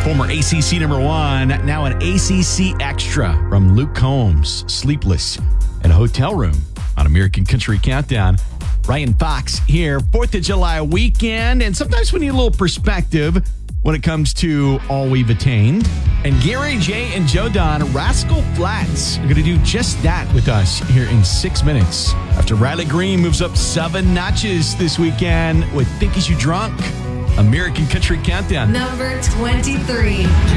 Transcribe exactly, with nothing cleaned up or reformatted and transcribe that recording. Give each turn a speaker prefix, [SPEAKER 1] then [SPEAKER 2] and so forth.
[SPEAKER 1] Former A C C number one, now an A C C extra from Luke Combs, Sleepless in a Hotel Room on American Country Countdown. Ryan Fox here, fourth of July weekend, and sometimes we need a little perspective when it comes to all we've attained. And Gary J and Joe Don, Rascal Flatts, are going to do just that with us here in six minutes. After Riley Green moves up seven notches this weekend with Think Is You Drunk, American Country Countdown.
[SPEAKER 2] Number twenty-three.